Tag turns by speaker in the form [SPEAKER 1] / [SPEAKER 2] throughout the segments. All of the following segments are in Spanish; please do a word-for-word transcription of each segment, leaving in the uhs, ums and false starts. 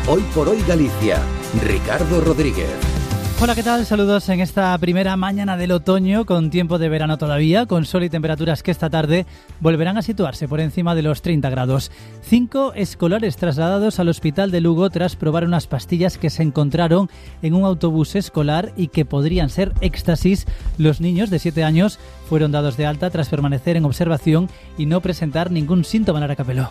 [SPEAKER 1] Hoy por Hoy Galicia, Ricardo Rodríguez.
[SPEAKER 2] Hola, ¿qué tal? Saludos en esta primera mañana del otoño, con tiempo de verano todavía, con sol y temperaturas que esta tarde volverán a situarse por encima de los treinta grados. Cinco escolares trasladados al hospital de Lugo tras probar unas pastillas que se encontraron en un autobús escolar y que podrían ser éxtasis. Los niños de siete años fueron dados de alta tras permanecer en observación y no presentar ningún síntoma. Lara Capeló.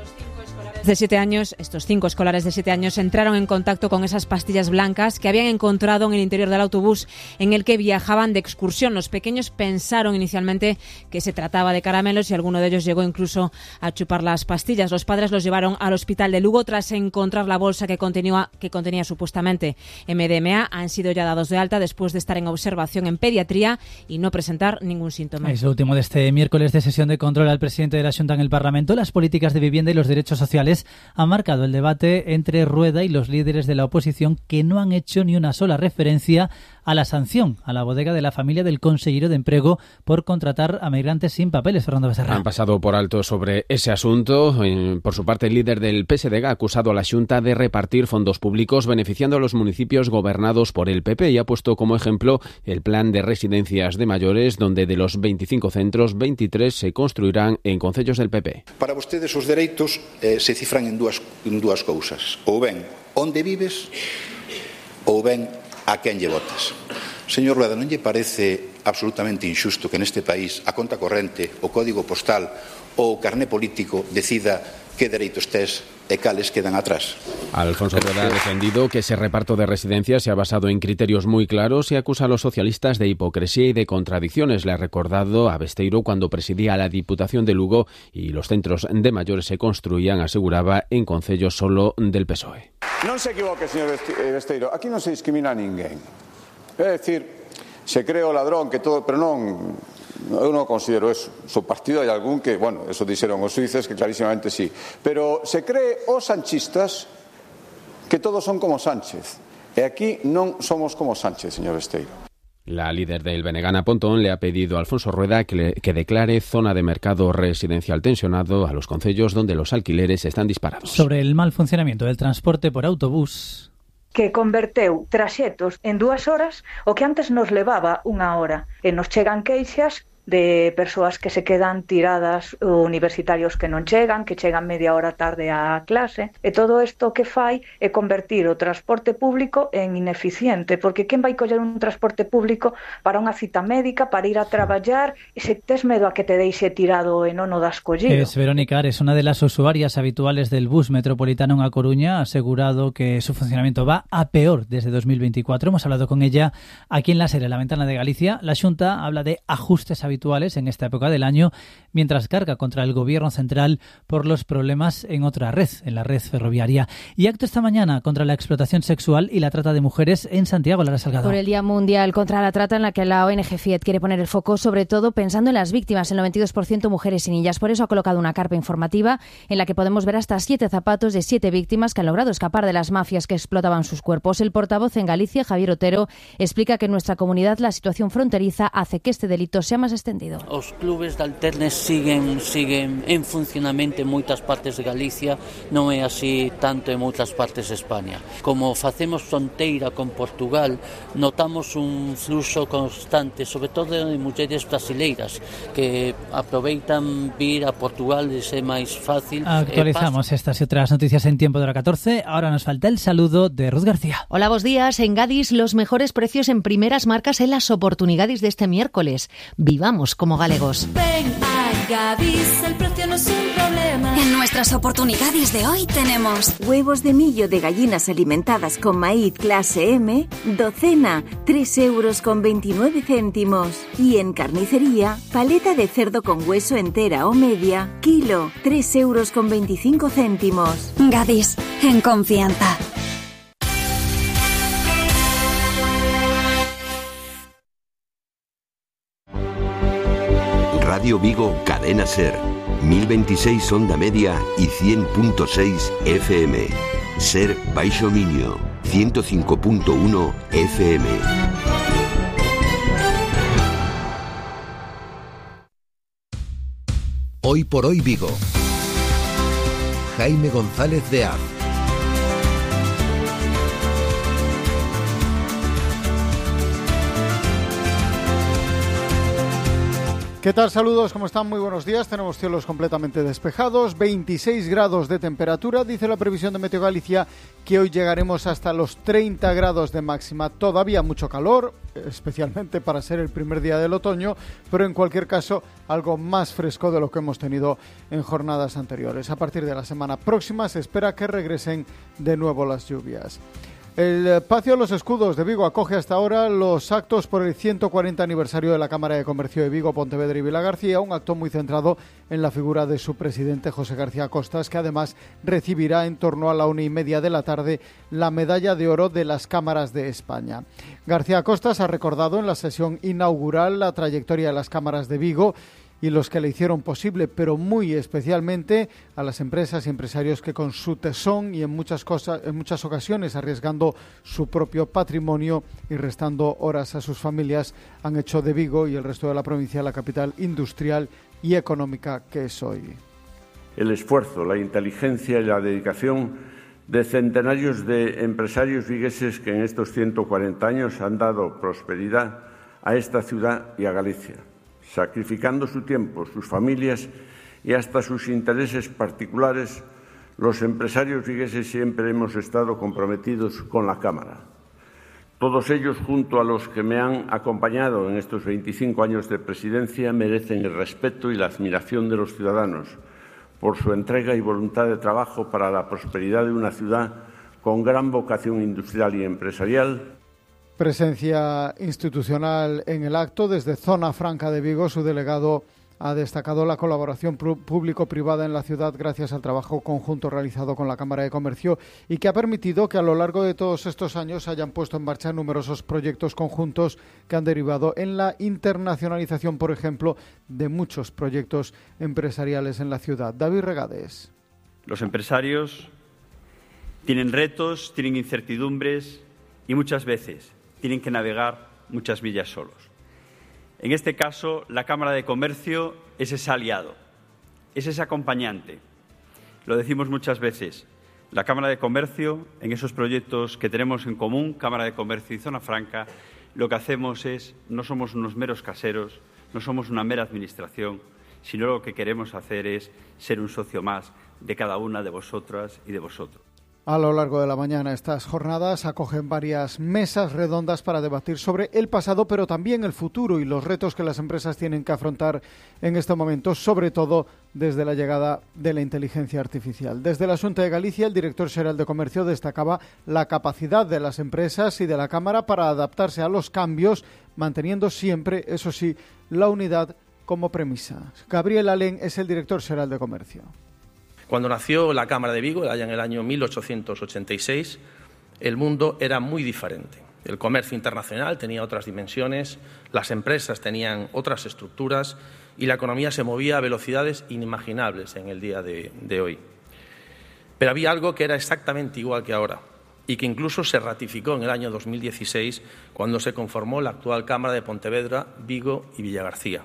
[SPEAKER 3] De siete años, estos cinco escolares de siete años entraron en contacto con esas pastillas blancas que habían encontrado en el interior del autobús en el que viajaban de excursión. Los pequeños pensaron inicialmente que se trataba de caramelos y alguno de ellos llegó incluso a chupar las pastillas. Los padres los llevaron al hospital de Lugo tras encontrar la bolsa que contenía, que contenía supuestamente M D M A. Han sido ya dados de alta después de estar en observación en pediatría y no presentar ningún síntoma.
[SPEAKER 2] Es lo último de este miércoles de sesión de control al presidente de la Xunta en el Parlamento. Las políticas de vivienda y los derechos sociales ha marcado el debate entre Rueda y los líderes de la oposición, que no han hecho ni una sola referencia a la sanción a la bodega de la familia del consejero de Emprego por contratar a migrantes sin papeles. Fernando Becerra.
[SPEAKER 4] Han pasado por alto sobre ese asunto. Por su parte, el líder del P S D G ha acusado a la Xunta de repartir fondos públicos beneficiando a los municipios gobernados por el P P y ha puesto como ejemplo el plan de residencias de mayores, donde de los veinticinco centros, veintitrés se construirán en concellos del P P.
[SPEAKER 5] Para vostedes os dereitos eh, se cifran en dúas, en dúas cousas. Ou ben onde vives ou ben a quen lle votas. Señor Rueda, non lle parece absolutamente injusto que neste país a conta corrente, o código postal ou o carné político decida que dereitos tes e cales quedan atrás?
[SPEAKER 4] Alfonso Rueda ha defendido que ese reparto de residencias se ha basado en criterios muy claros y acusa a los socialistas de hipocresía y de contradicciones. Le ha recordado a Besteiro cuando presidía la Diputación de Lugo y los centros de mayores se construían, aseguraba, en concellos solo del P S O E.
[SPEAKER 6] Non se equivoque, señor Besteiro, aquí non se discrimina a ninguén. É dicir, se cree o ladrón que todo, pero non, eu non considero eso. So partido hai algún que, bueno, eso dixeron os suíces que clarísimamente sí, pero se cree os sanchistas que todos son como Sánchez. E aquí non somos como Sánchez, señor Besteiro.
[SPEAKER 4] La líder del B N G, Ana Pontón, le ha pedido a Alfonso Rueda que, le, que declare zona de mercado residencial tensionado a los concellos donde los alquileres están disparados.
[SPEAKER 2] Sobre el mal funcionamiento del transporte por autobús,
[SPEAKER 7] que converteu traxetos en dúas horas o que antes nos levaba unha hora. E nos chegan queixas de persoas que se quedan tiradas, universitarios que non chegan, que chegan media hora tarde á clase, e todo isto que fai é convertir o transporte público en ineficiente, porque quen vai coller un transporte público para unha cita médica, para ir a traballar, e se tes medo a que te deixe tirado e non o das collido?
[SPEAKER 2] Es Verónica Ares, una de las usuarias habituales del bus metropolitano en A Coruña, ha asegurado que su funcionamiento va a peor desde dos mil veinticuatro. Hemos hablado con ella aquí en la serie La Ventana de Galicia. La Xunta habla de ajustes habituales habituales en esta época del año, mientras carga contra el gobierno central por los problemas en otra red, en la red ferroviaria. Y acto esta mañana contra la explotación sexual y la trata de mujeres en Santiago. Lara Salgado.
[SPEAKER 8] Por el Día Mundial contra la Trata, en la que la O N G FIET quiere poner el foco, sobre todo pensando en las víctimas, el noventa y dos por ciento mujeres y niñas. Por eso ha colocado una carpa informativa en la que podemos ver hasta siete zapatos de siete víctimas que han logrado escapar de las mafias que explotaban sus cuerpos. El portavoz en Galicia, Javier Otero, explica que en nuestra comunidad la situación fronteriza hace que este delito sea más extendido.
[SPEAKER 9] Os clubes de alternes siguen siguen en funcionamento en moitas partes de Galicia, non é así tanto en moitas partes de España. Como facemos fronteira con Portugal, notamos un fluxo constante, sobre todo de mulleres brasileiras que aproveitan vir a Portugal e é máis fácil.
[SPEAKER 2] Actualizamos eh, estas y otras noticias en tiempo de hora catorce. Ahora nos falta el saludo de Ruth García.
[SPEAKER 10] Hola, buenos días. En Gadis, los mejores precios en primeras marcas en las oportunidades de este miércoles. Vivamos como galegos.
[SPEAKER 11] Ven a Gadis, el precio no es un problema.
[SPEAKER 12] En nuestras oportunidades de hoy tenemos
[SPEAKER 13] huevos de millo de gallinas alimentadas con maíz clase M, docena, tres euros con veintinueve céntimos. Y en carnicería, paleta de cerdo con hueso entera o media, kilo, tres euros con veinticinco céntimos.
[SPEAKER 12] Gadis, en confianza.
[SPEAKER 14] Radio Vigo, Cadena Ser, mil veintiséis onda media y cien punto seis F M. Ser Baixo Miño, ciento cinco punto uno F M.
[SPEAKER 1] Hoy por hoy Vigo. Jaime González de Az.
[SPEAKER 15] ¿Qué tal? Saludos, ¿cómo están? Muy buenos días. Tenemos cielos completamente despejados, veintiséis grados de temperatura. Dice la previsión de Meteo Galicia que hoy llegaremos hasta los treinta grados de máxima. Todavía mucho calor, especialmente para ser el primer día del otoño, pero en cualquier caso algo más fresco de lo que hemos tenido en jornadas anteriores. A partir de la semana próxima se espera que regresen de nuevo las lluvias. El Patio de los Escudos de Vigo acoge hasta ahora los actos por el ciento cuarenta aniversario de la Cámara de Comercio de Vigo, Pontevedra y Vilagarcía, un acto muy centrado en la figura de su presidente José García Costas, que además recibirá en torno a la una y media de la tarde la medalla de oro de las Cámaras de España. García Costas ha recordado en la sesión inaugural la trayectoria de las Cámaras de Vigo y los que le hicieron posible, pero muy especialmente a las empresas y empresarios que con su tesón y en muchas cosas, en muchas ocasiones arriesgando su propio patrimonio y restando horas a sus familias, han hecho de Vigo y el resto de la provincia la capital industrial y económica que es hoy.
[SPEAKER 16] El esfuerzo, la inteligencia y la dedicación de centenarios de empresarios vigueses que en estos ciento cuarenta años han dado prosperidad a esta ciudad y a Galicia, sacrificando su tiempo, sus familias y hasta sus intereses particulares. Los empresarios vigueses siempre hemos estado comprometidos con la Cámara. Todos ellos, junto a los que me han acompañado en estos veinticinco años de presidencia, merecen el respeto y la admiración de los ciudadanos por su entrega y voluntad de trabajo para la prosperidad de una ciudad con gran vocación industrial y empresarial.
[SPEAKER 15] Presencia institucional en el acto. Desde Zona Franca de Vigo, su delegado ha destacado la colaboración público-privada en la ciudad gracias al trabajo conjunto realizado con la Cámara de Comercio y que ha permitido que a lo largo de todos estos años hayan puesto en marcha numerosos proyectos conjuntos que han derivado en la internacionalización, por ejemplo, de muchos proyectos empresariales en la ciudad. David Regades.
[SPEAKER 17] Los empresarios tienen retos, tienen incertidumbres y muchas veces tienen que navegar muchas millas solos. En este caso, la Cámara de Comercio es ese aliado, es ese acompañante. Lo decimos muchas veces, la Cámara de Comercio, en esos proyectos que tenemos en común, Cámara de Comercio y Zona Franca, lo que hacemos es, no somos unos meros caseros, no somos una mera administración, sino lo que queremos hacer es ser un socio más de cada una de vosotras y de vosotros.
[SPEAKER 15] A lo largo de la mañana estas jornadas acogen varias mesas redondas para debatir sobre el pasado, pero también el futuro y los retos que las empresas tienen que afrontar en este momento, sobre todo desde la llegada de la inteligencia artificial. Desde la Xunta de Galicia, el director xeral de Comercio destacaba la capacidad de las empresas y de la Cámara para adaptarse a los cambios, manteniendo siempre, eso sí, la unidad como premisa. Gabriel Alén es el director xeral de Comercio.
[SPEAKER 18] Cuando nació la Cámara de Vigo, allá en el año mil ochocientos ochenta y seis, el mundo era muy diferente. El comercio internacional tenía otras dimensiones, las empresas tenían otras estructuras y la economía se movía a velocidades inimaginables en el día de, de hoy. Pero había algo que era exactamente igual que ahora y que incluso se ratificó en el año dos mil dieciséis cuando se conformó la actual Cámara de Pontevedra, Vigo y Villagarcía.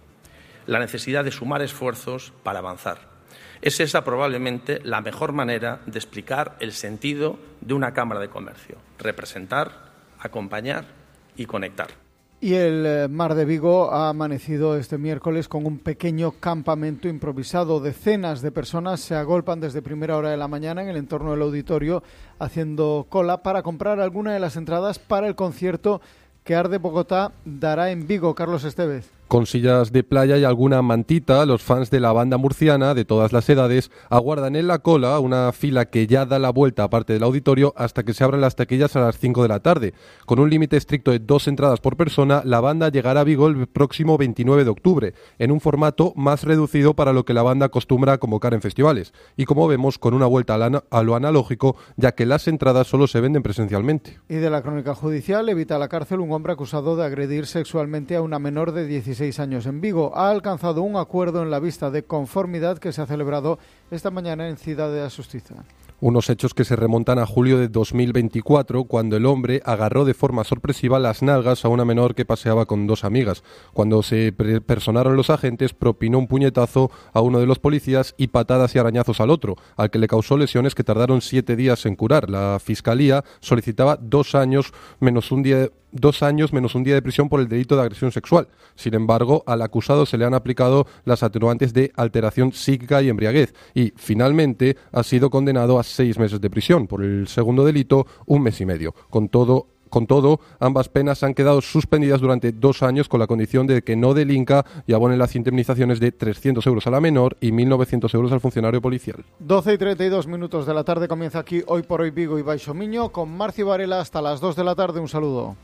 [SPEAKER 18] La necesidad de sumar esfuerzos para avanzar. Es esa probablemente la mejor manera de explicar el sentido de una Cámara de Comercio. Representar, acompañar y conectar.
[SPEAKER 15] Y el Mar de Vigo ha amanecido este miércoles con un pequeño campamento improvisado. Decenas de personas se agolpan desde primera hora de la mañana en el entorno del auditorio haciendo cola para comprar alguna de las entradas para el concierto que Arde Bogotá dará en Vigo. Carlos Estevez.
[SPEAKER 19] Con sillas de playa y alguna mantita, los fans de la banda murciana de todas las edades aguardan en la cola una fila que ya da la vuelta aparte del auditorio hasta que se abran las taquillas a las cinco de la tarde. Con un límite estricto de dos entradas por persona, la banda llegará a Vigo el próximo veintinueve de octubre, en un formato más reducido para lo que la banda acostumbra a convocar en festivales. Y como vemos, con una vuelta a, la, a lo analógico, ya que las entradas solo se venden presencialmente.
[SPEAKER 15] Y de la crónica judicial, evita la cárcel un hombre acusado de agredir sexualmente a una menor de dieciséis años en Vigo. Ha alcanzado un acuerdo en la vista de conformidad que se ha celebrado esta mañana en Cidade da Xustiza.
[SPEAKER 19] Unos hechos que se remontan a julio de dos mil veinticuatro, cuando el hombre agarró de forma sorpresiva las nalgas a una menor que paseaba con dos amigas. Cuando se personaron los agentes, propinó un puñetazo a uno de los policías y patadas y arañazos al otro, al que le causó lesiones que tardaron siete días en curar. La Fiscalía solicitaba dos años menos un día dos años menos un día de prisión por el delito de agresión sexual. Sin embargo, al acusado se le han aplicado las atenuantes de alteración psíquica y embriaguez y, finalmente, ha sido condenado a seis meses de prisión. Por el segundo delito, un mes y medio. Con todo, con todo, ambas penas han quedado suspendidas durante dos años con la condición de que no delinca y abone las indemnizaciones de trescientos euros a la menor y mil novecientos euros al funcionario policial.
[SPEAKER 15] doce y treinta y dos minutos de la tarde comienza aquí Hoy por Hoy Vigo y Baixo Miño con Marci Varela hasta las dos de la tarde. Un saludo.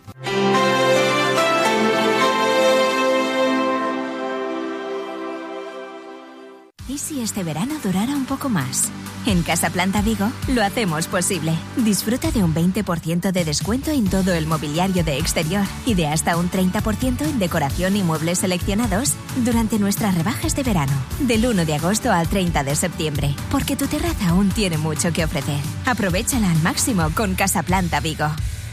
[SPEAKER 20] ¿Y si este verano durara un poco más? En Casa Planta Vigo lo hacemos posible. Disfruta de un veinte por ciento de descuento en todo el mobiliario de exterior y de hasta un treinta por ciento en decoración y muebles seleccionados durante nuestras rebajas de verano, del uno de agosto al treinta de septiembre, porque tu terraza aún tiene mucho que ofrecer. Aprovéchala al máximo con Casa Planta Vigo.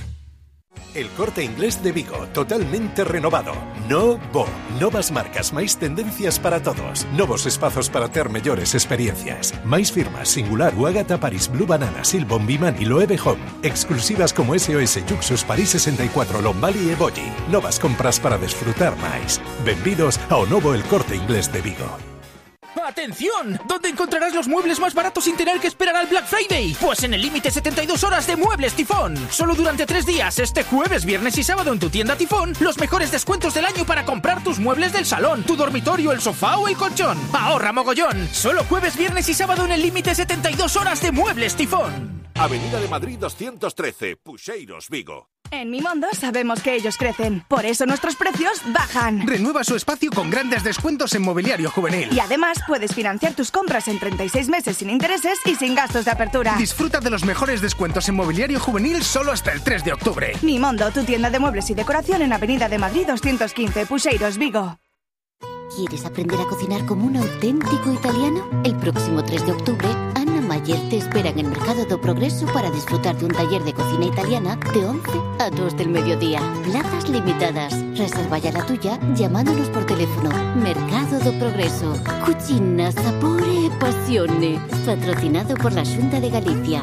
[SPEAKER 21] El Corte Inglés de Vigo, totalmente renovado. Novo. Novas marcas, máis tendencias para todos. Novos espazos para ter mellores experiencias. Máis firmas, Singular, Uagata, Paris, Blue Banana, Silbon, Bimani, Loewe Home. Exclusivas como S O S, Juxus, Paris sesenta y cuatro, Lombali e Bolli. Novas compras para desfrutar máis. Benvidos ao novo El Corte Inglés de Vigo.
[SPEAKER 22] ¡Atención! ¿Dónde encontrarás los muebles más baratos sin tener que esperar al Black Friday? Pues en el límite setenta y dos horas de Muebles Tifón. Solo durante tres días, este jueves, viernes y sábado en tu tienda Tifón, los mejores descuentos del año para comprar tus muebles del salón, tu dormitorio, el sofá o el colchón. ¡Ahorra mogollón! Solo jueves, viernes y sábado en el límite setenta y dos horas de Muebles Tifón.
[SPEAKER 23] Avenida de Madrid doscientos trece, Puxeiros, Vigo.
[SPEAKER 24] En Mimondo sabemos que ellos crecen, por eso nuestros precios bajan.
[SPEAKER 22] Renueva su espacio con grandes descuentos en mobiliario juvenil.
[SPEAKER 24] Y además puedes financiar tus compras en treinta y seis meses sin intereses y sin gastos de apertura.
[SPEAKER 22] Disfruta de los mejores descuentos en mobiliario juvenil solo hasta el tres de octubre.
[SPEAKER 24] Mimondo, tu tienda de muebles y decoración en Avenida de Madrid doscientos quince, Puxeiros, Vigo.
[SPEAKER 25] ¿Quieres aprender a cocinar como un auténtico italiano? El próximo tres de octubre, Ana Mayer te espera en el Mercado do Progreso para disfrutar de un taller de cocina italiana de once a dos del mediodía. Plazas limitadas. Reserva ya la tuya llamándonos por teléfono. Mercado do Progreso. Cucina, sapore e passione. Patrocinado por la Xunta de Galicia.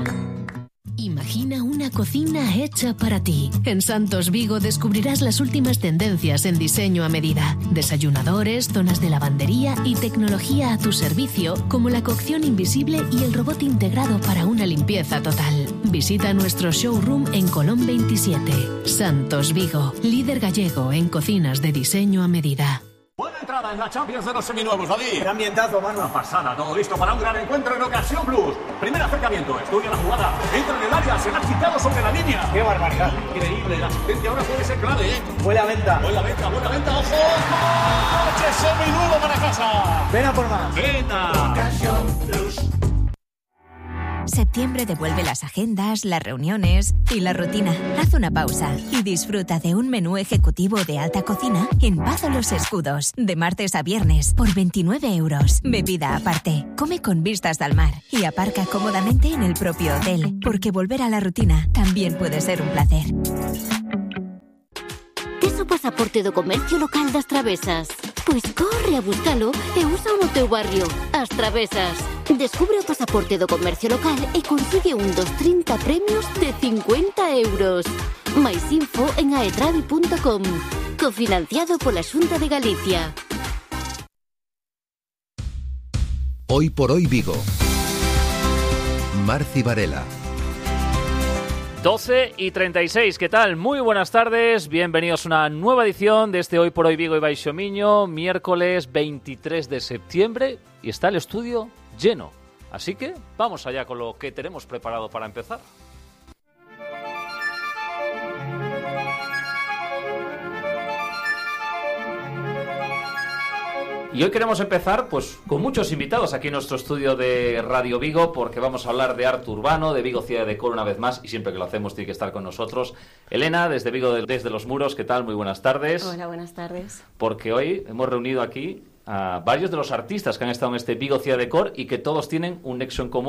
[SPEAKER 10] Imagina una cocina hecha para ti. En Santos Vigo descubrirás las últimas tendencias en diseño a medida. Desayunadores, zonas de lavandería y tecnología a tu servicio, como la cocción invisible y el robot integrado para una limpieza total. Visita nuestro showroom en Colón veintisiete. Santos Vigo, líder gallego en cocinas de diseño a medida.
[SPEAKER 26] Buena entrada en la Champions de los seminuevos, David.
[SPEAKER 27] Qué ambientazo, mano.
[SPEAKER 26] Una pasada, todo listo para un gran encuentro en Ocasión Plus. Primer acercamiento, estudia la jugada, entra en el área, se ha quitado sobre la línea.
[SPEAKER 27] Qué barbaridad.
[SPEAKER 26] Increíble, la asistencia ahora puede ser clave, ¿eh?
[SPEAKER 27] Buena venta.
[SPEAKER 26] Buena venta, buena venta, ojo. ¡Coche seminuevo para casa!
[SPEAKER 27] Ven a por más.
[SPEAKER 26] Venta.
[SPEAKER 27] Ocasión Plus.
[SPEAKER 20] Septiembre devuelve las agendas, las reuniones y la rutina. Haz una pausa y disfruta de un menú ejecutivo de alta cocina en Pazo Los Escudos, de martes a viernes, por veintinueve euros. Bebida aparte, come con vistas al mar y aparca cómodamente en el propio hotel, porque volver a la rutina también puede ser un placer.
[SPEAKER 25] Tes o pasaporte do comercio local das Travesas? Pois corre a buscalo e usa no teu barrio. As Travesas. Descubre o pasaporte do comercio local e consigue un dos trinta premios de cincuenta euros. Mais info en aetravi punto com. Cofinanciado pola Xunta de Galicia.
[SPEAKER 1] Hoy por Hoy Vigo. Marci Varela.
[SPEAKER 28] doce y treinta y seis, ¿qué tal? Muy buenas tardes, bienvenidos a una nueva edición de este Hoy por Hoy Vigo y Baixo Miño, miércoles veintitrés de septiembre, y está el estudio lleno. Así que vamos allá con lo que tenemos preparado para empezar. Y hoy queremos empezar pues con muchos invitados aquí en nuestro estudio de Radio Vigo, porque vamos a hablar de arte urbano, de Vigo Ciudad de Decoro una vez más, y siempre que lo hacemos tiene que estar con nosotros Elena, desde Vigo, desde Los Muros. ¿Qué tal? Muy buenas tardes.
[SPEAKER 29] Hola, buenas tardes.
[SPEAKER 28] Porque hoy hemos reunido aquí a varios de los artistas que han estado en este Vigo Ciudad de Decoro y que todos tienen un nexo en común,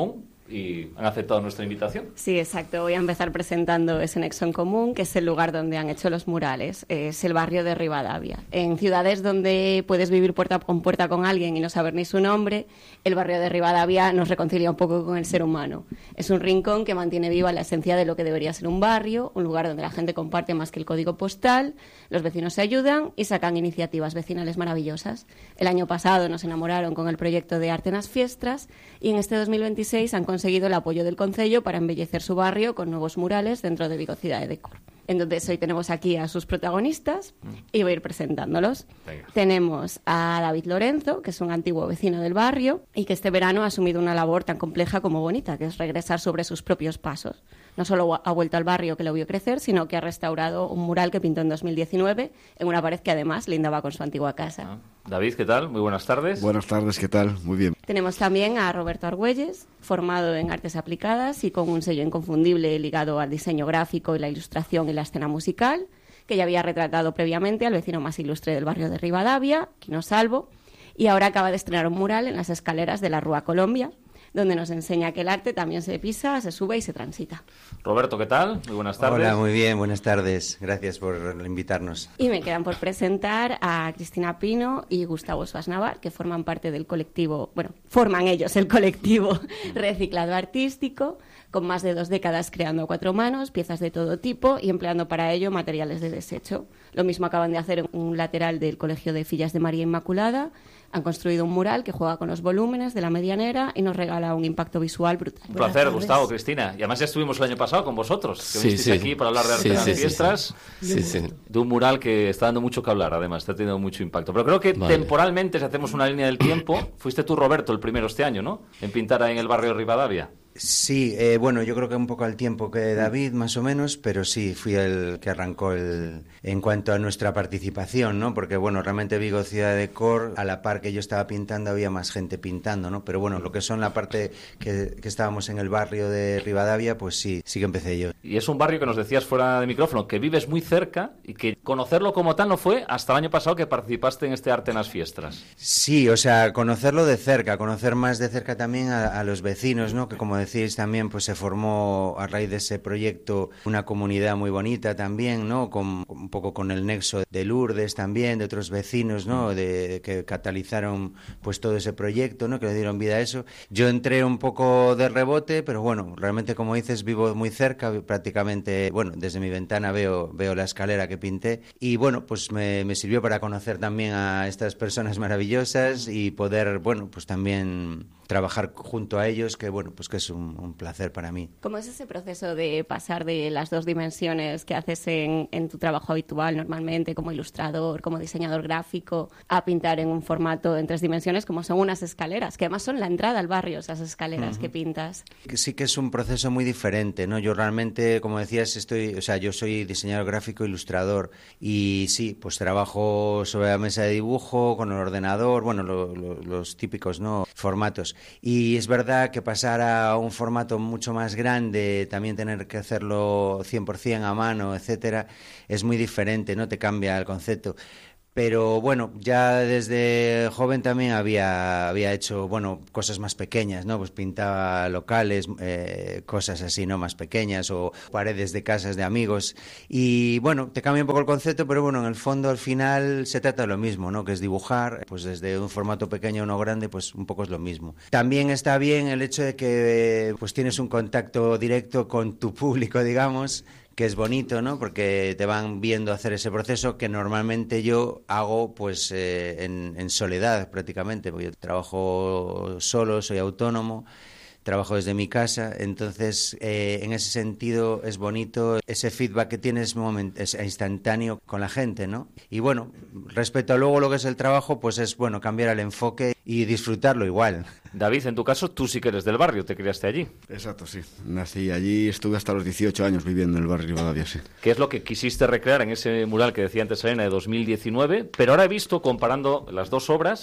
[SPEAKER 28] y han aceptado nuestra invitación.
[SPEAKER 3] Sí, exacto. Voy a empezar presentando ese nexo en común, que es el lugar donde han hecho los murales. Es el barrio de Rivadavia. En ciudades donde puedes vivir puerta con puerta con alguien y no saber ni su nombre, el barrio de Rivadavia nos reconcilia un poco con el ser humano. Es un rincón que mantiene viva la esencia de lo que debería ser un barrio, un lugar donde la gente comparte más que el código postal, los vecinos se ayudan y sacan iniciativas vecinales maravillosas. El año pasado nos enamoraron con el proyecto de Arte nas Fiestras y en este dos mil veintiséis han conseguido el apoyo del Concello para embellecer su barrio con nuevos murales dentro de Vigo Cidade de Cor. Entonces hoy tenemos aquí a sus protagonistas y voy a ir presentándolos. Venga. Tenemos a David Lorenzo, que es un antiguo vecino del barrio y que este verano ha asumido una labor tan compleja como bonita, que es regresar sobre sus propios pasos. No solo ha vuelto al barrio que lo vio crecer, sino que ha restaurado un mural que pintó en dos mil diecinueve en una pared que además lindaba con su antigua casa.
[SPEAKER 28] Ah. David, ¿qué tal? Muy buenas tardes.
[SPEAKER 4] Buenas tardes, ¿qué tal? Muy bien.
[SPEAKER 3] Tenemos también a Roberto Argüelles, formado en Artes Aplicadas y con un sello inconfundible ligado al diseño gráfico y la ilustración y la escena musical, que ya había retratado previamente al vecino más ilustre del barrio de Rivadavia, Quino Salvo, y ahora acaba de estrenar un mural en las escaleras de la Rúa Colombia, donde nos enseña que el arte también se pisa, se sube y se transita.
[SPEAKER 28] Roberto, ¿qué tal? Muy buenas tardes.
[SPEAKER 5] Hola, muy bien, buenas tardes. Gracias por invitarnos.
[SPEAKER 3] Y me quedan por presentar a Cristina Pino y Gustavo Suasnavar, que forman parte del colectivo, bueno, forman ellos el colectivo Reciclado Artístico, con más de dos décadas creando a cuatro manos, piezas de todo tipo y empleando para ello materiales de desecho. Lo mismo acaban de hacer en un lateral del Colegio de Fillas de María Inmaculada. Han construido un mural que juega con los volúmenes de la medianera y nos regala un impacto visual brutal.
[SPEAKER 28] Un placer, Gustavo, Cristina. Y además ya estuvimos el año pasado con vosotros, que
[SPEAKER 6] sí,
[SPEAKER 28] vinisteis
[SPEAKER 6] sí.
[SPEAKER 28] aquí para hablar de arte
[SPEAKER 6] sí,
[SPEAKER 28] en
[SPEAKER 6] sí,
[SPEAKER 28] las fiestas,
[SPEAKER 6] sí, sí.
[SPEAKER 28] de un mural que está dando mucho que hablar, además, está teniendo mucho impacto. Pero creo que vale. temporalmente, si hacemos una línea del tiempo, fuiste tú, Roberto, el primero este año, ¿no?, en pintar ahí en el barrio de Rivadavia.
[SPEAKER 5] Sí, eh, bueno, yo creo que un poco al tiempo que David, más o menos, pero sí, fui el que arrancó el en cuanto a nuestra participación, ¿no? Porque, bueno, realmente Vigo Cidade de Cor, a la par que yo estaba pintando, había más gente pintando, ¿no? Pero bueno, lo que son la parte que, que estábamos en el barrio de Rivadavia, pues sí, sí que empecé yo.
[SPEAKER 28] Y es un barrio que nos decías fuera de micrófono, que vives muy cerca y que conocerlo como tal no fue hasta el año pasado que participaste en este Arte nas Fiestras.
[SPEAKER 5] Sí, o sea, conocerlo de cerca, conocer más de cerca también a, a los vecinos, ¿no? Que como decís también, pues se formó a raíz de ese proyecto una comunidad muy bonita también, ¿no? Con, un poco con el nexo de Lourdes también, de otros vecinos, ¿no? De, de que catalizaron pues todo ese proyecto, ¿no? Que le dieron vida a eso. Yo entré un poco de rebote, pero bueno, realmente como dices, vivo muy cerca, prácticamente, bueno, desde mi ventana veo, veo la escalera que pinté y bueno, pues me, me sirvió para conocer también a estas personas maravillosas y poder, bueno, pues también trabajar junto a ellos, que bueno, pues que es un, un placer para mí.
[SPEAKER 3] ¿Cómo es ese proceso de pasar de las dos dimensiones que haces en, en tu trabajo habitual normalmente, como ilustrador, como diseñador gráfico, a pintar en un formato en tres dimensiones, como son unas escaleras, que además son la entrada al barrio, esas escaleras uh-huh. que pintas?
[SPEAKER 5] Sí que es un proceso muy diferente, ¿no? Yo realmente, como decías, estoy, o sea, yo soy diseñador gráfico, ilustrador, y sí, pues trabajo sobre la mesa de dibujo, con el ordenador, bueno, lo, lo, los típicos, ¿no?, formatos. Y es verdad que pasar a un formato mucho más grande, también tener que hacerlo cien por ciento a mano, etcétera, es muy diferente, ¿no? Te cambia el concepto. Pero bueno, ya desde joven también había, había hecho, bueno, cosas más pequeñas, ¿no? Pues pintaba locales, eh, cosas así, ¿no?, más pequeñas, o paredes de casas de amigos. Y bueno, te cambia un poco el concepto, pero bueno, en el fondo al final se trata de lo mismo, ¿no? Que es dibujar, pues desde un formato pequeño a uno grande, pues un poco es lo mismo. También está bien el hecho de que pues tienes un contacto directo con tu público, digamos, que es bonito, ¿no? Porque te van viendo hacer ese proceso que normalmente yo hago pues eh, en, en soledad prácticamente, porque yo trabajo solo, soy autónomo, trabajo desde mi casa, entonces eh, en ese sentido es bonito ese feedback que tienes moment- es instantáneo con la gente, ¿no? Y bueno, respecto a luego lo que es el trabajo, pues es bueno cambiar el enfoque y disfrutarlo igual.
[SPEAKER 28] David, en tu caso, tú sí que eres del barrio, te criaste allí.
[SPEAKER 4] Exacto, sí. Nací allí, estuve hasta los dieciocho años viviendo en el barrio Rivadavia, sí.
[SPEAKER 28] ¿Qué es lo que quisiste recrear en ese mural que decía antes Elena de dos mil diecinueve? Pero ahora he visto, comparando las dos obras,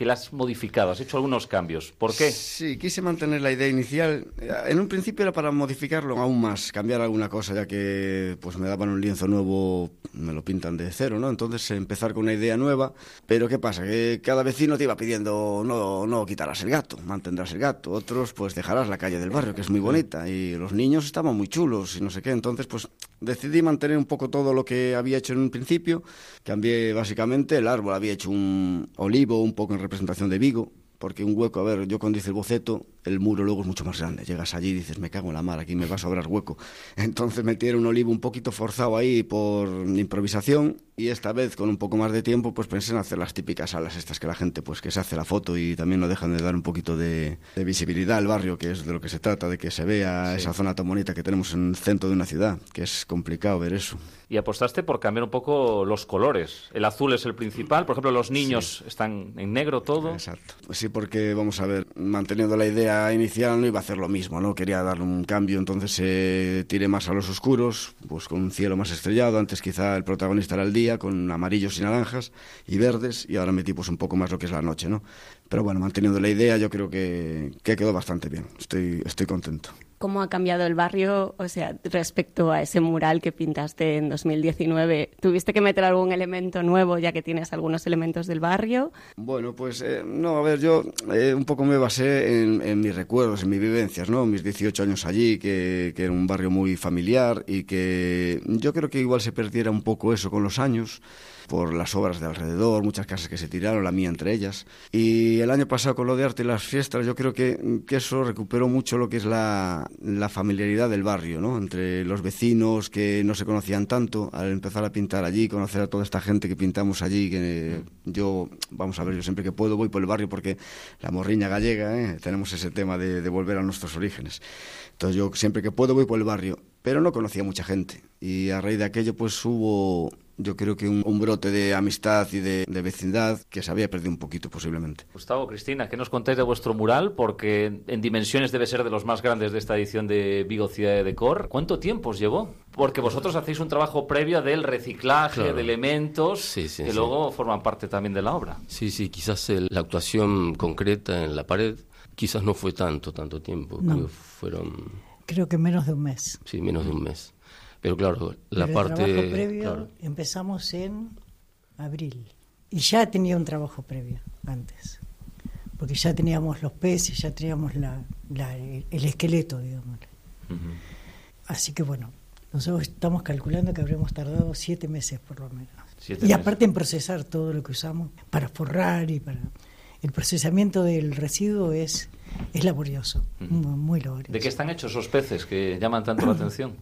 [SPEAKER 28] que la has modificado, has hecho algunos cambios. ¿Por qué?
[SPEAKER 4] Sí, quise mantener la idea inicial. En un principio era para modificarlo aún más, cambiar alguna cosa, ya que pues me daban un lienzo nuevo, me lo pintan de cero, ¿no? Entonces empezar con una idea nueva. Pero ¿qué pasa? Que cada vecino te iba pidiendo no, no quitarás el gato, mantendrás el gato. Otros pues dejarás la calle del barrio, que es muy bonita. Y los niños estaban muy chulos y no sé qué. Entonces pues decidí mantener un poco todo lo que había hecho en un principio. Cambié básicamente el árbol, había hecho un olivo, un poco en representación de Vigo, porque un hueco, a ver, yo cuando hice el boceto, el muro luego es mucho más grande. Llegas allí y dices, me cago en la mar, aquí me va a sobrar hueco. Entonces metieron un olivo un poquito forzado ahí por improvisación, y esta vez, con un poco más de tiempo, pues pensé en hacer las típicas alas estas que la gente, pues que se hace la foto y también no dejan de dar un poquito de, de visibilidad al barrio, que es de lo que se trata, de que se vea sí. esa zona tan bonita que tenemos en el centro de una ciudad, que es complicado ver eso.
[SPEAKER 28] Y apostaste por cambiar un poco los colores. El azul es el principal, por ejemplo, los niños sí. están en negro todo.
[SPEAKER 4] Exacto. Sí, porque, vamos a ver, manteniendo la idea inicial no iba a hacer lo mismo, ¿no? Quería darle un cambio, entonces eh, tiré más a los oscuros, pues con un cielo más estrellado. Antes quizá el protagonista era el día, con amarillos y naranjas y verdes, y ahora metí pues un poco más lo que es la noche, ¿no? Pero bueno, manteniendo la idea, yo creo que, que quedó bastante bien. Estoy, estoy contento.
[SPEAKER 3] ¿Cómo ha cambiado el barrio, o sea, respecto a ese mural que pintaste en dos mil diecinueve? ¿Tuviste que meter algún elemento nuevo, ya que tienes algunos elementos del barrio?
[SPEAKER 4] Bueno, pues eh, no, a ver, yo eh, un poco me basé en, en mis recuerdos, en mis vivencias, ¿no? Mis dieciocho años allí, que, que era un barrio muy familiar y que yo creo que igual se perdiera un poco eso con los años, por las obras de alrededor, muchas casas que se tiraron, la mía entre ellas. Y el año pasado con lo de arte y las fiestas, yo creo que, que eso recuperó mucho lo que es la, la familiaridad del barrio, ¿no? Entre los vecinos que no se conocían tanto, al empezar a pintar allí, conocer a toda esta gente que pintamos allí, que yo, vamos a ver, yo siempre que puedo voy por el barrio porque la morriña gallega, ¿eh? Tenemos ese tema de, de volver a nuestros orígenes. Entonces yo siempre que puedo voy por el barrio, pero no conocía mucha gente. Y a raíz de aquello pues hubo... yo creo que un, un brote de amistad y de, de vecindad que se había perdido un poquito posiblemente.
[SPEAKER 28] Gustavo, Cristina, ¿qué nos contáis de vuestro mural? Porque en dimensiones debe ser de los más grandes de esta edición de Vigo Ciudad de Decor. ¿Cuánto tiempo os llevó? Porque vosotros hacéis un trabajo previo del reciclaje claro. de elementos sí, sí, que sí. luego forman parte también de la obra.
[SPEAKER 2] Sí, sí, quizás el, la actuación concreta en la pared quizás no fue tanto, tanto tiempo.
[SPEAKER 6] No.
[SPEAKER 2] Creo, fueron...
[SPEAKER 6] Creo que menos de un mes.
[SPEAKER 2] Sí, menos de un mes. Pero claro, la
[SPEAKER 6] Pero
[SPEAKER 2] parte...
[SPEAKER 6] el trabajo previo
[SPEAKER 2] claro.
[SPEAKER 6] empezamos en abril. Y ya tenía un trabajo previo antes. Porque ya teníamos los peces, ya teníamos la, la, el esqueleto, digamos. Uh-huh. Así que bueno, nosotros estamos calculando que habremos tardado siete meses por lo menos. Siete y meses. Aparte en procesar todo lo que usamos para forrar y para... El procesamiento del residuo es, es laborioso, uh-huh. muy, muy laborioso.
[SPEAKER 28] ¿De qué están hechos esos peces que llaman tanto la atención?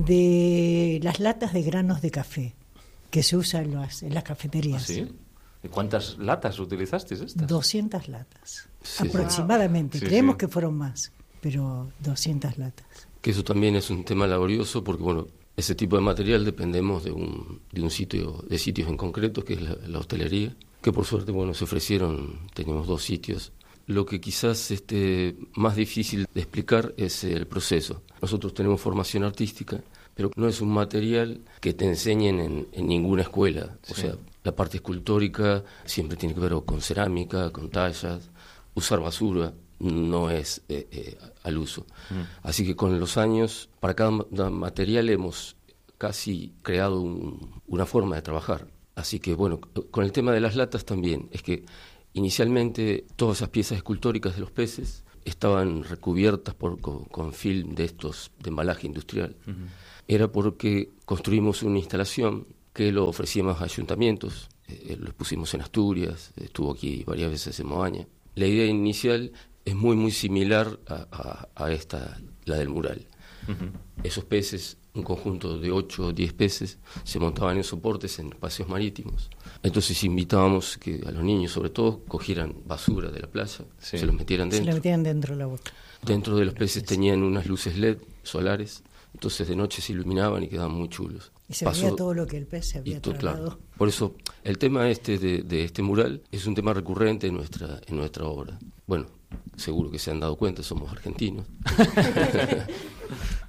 [SPEAKER 6] De las latas de granos de café que se usan en las, en las cafeterías.
[SPEAKER 28] ¿Ah, sí? ¿Y cuántas latas utilizasteis estas?
[SPEAKER 6] doscientas latas, sí, aproximadamente. Sí, Creemos sí. que fueron más, pero doscientas latas.
[SPEAKER 2] Que eso también es un tema laborioso porque, bueno, ese tipo de material dependemos de un, de un sitio, de sitios en concreto, que es la, la hostelería, que por suerte, bueno, se ofrecieron, teníamos dos sitios. Lo que quizás esté más difícil de explicar es el proceso. Nosotros tenemos formación artística, pero no es un material que te enseñen en, en ninguna escuela. Sí. O sea, la parte escultórica siempre tiene que ver con cerámica, con tallas. Usar basura no es eh, eh, al uso. Mm. Así que con los años, para cada material hemos casi creado un, una forma de trabajar. Así que, bueno, con el tema de las latas también, es que inicialmente todas esas piezas escultóricas de los peces estaban recubiertas por, con, con film de estos de embalaje industrial. Uh-huh. Era porque construimos una instalación que lo ofrecíamos a ayuntamientos, eh, lo pusimos en Asturias, estuvo aquí varias veces en Moaña. La idea inicial es muy muy similar a, a, a esta, la del mural. Uh-huh. Esos peces, un conjunto de ocho o diez peces, se montaban en soportes en paseos marítimos. Entonces invitábamos que a los niños, sobre todo, cogieran basura de la playa, sí. se los metieran dentro.
[SPEAKER 6] Se los metieran dentro de la boca.
[SPEAKER 2] Dentro de los peces tenían unas luces L E D solares, entonces de noche se iluminaban y quedaban muy chulos.
[SPEAKER 6] Y se Pasó, veía todo lo que el pez se había tragado. Claro.
[SPEAKER 2] Por eso, el tema este de, de este mural es un tema recurrente en nuestra, en nuestra obra. Bueno, seguro que se han dado cuenta, somos argentinos.